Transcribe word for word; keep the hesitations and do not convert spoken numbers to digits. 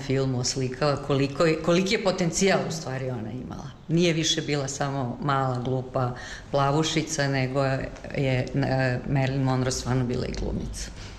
filmu oslikava koliko je, koliki je potencijal u stvari ona imala. Nije više bila samo mala, glupa plavušica, nego je Marilyn Monroe stvarno bila i glumica.